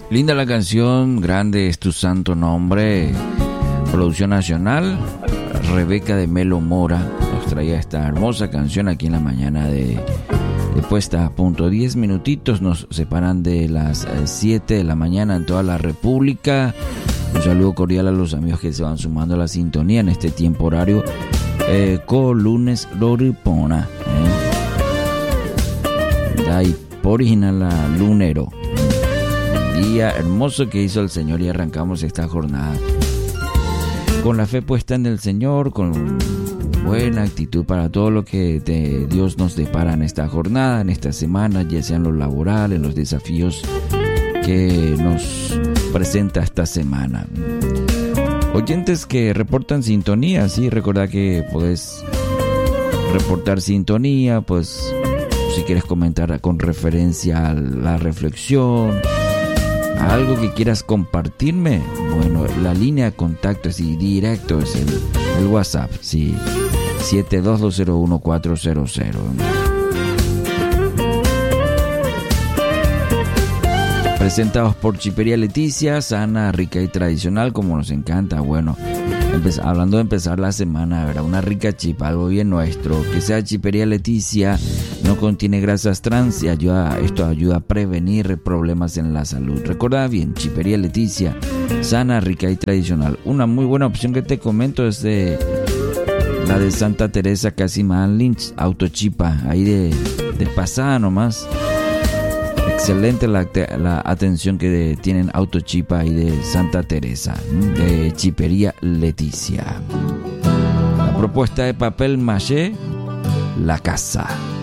Linda la canción, grande es tu santo nombre. Producción nacional, Rebeca de Melo Mora nos traía esta hermosa canción aquí en la mañana de puesta a punto. 10 minutitos nos separan de las 7 de la mañana en toda la República. Un saludo cordial a los amigos que se van sumando a la sintonía en este tiempo horario. Lunes Roripona. Dai original a lunero. Día hermoso que hizo el Señor y arrancamos esta jornada con la fe puesta en el Señor, con buena actitud para todo lo que Dios nos depara en esta jornada, en esta semana, ya sea en lo laboral, en los desafíos que nos presenta esta semana. Oyentes que reportan sintonía, sí, recordad que podés reportar sintonía, pues si quieres comentar con referencia a la reflexión, a algo que quieras compartirme, bueno, la línea de contacto así directo es el WhatsApp, sí, 722011400. Presentados por Chipería Leticia, sana, rica y tradicional, como nos encanta. Bueno, hablando de empezar la semana, ¿verdad? Una rica chipa, algo bien nuestro. Que sea Chipería Leticia, no contiene grasas trans y esto ayuda a prevenir problemas en la salud. Recuerda bien, Chipería Leticia, sana, rica y tradicional. Una muy buena opción que te comento es la de Santa Teresa Casimán Lynch, Autochipa, ahí de pasada nomás. Excelente la atención que tienen Autochipa ahí de Santa Teresa, de Chipería Leticia. La propuesta de papel maché, la casa.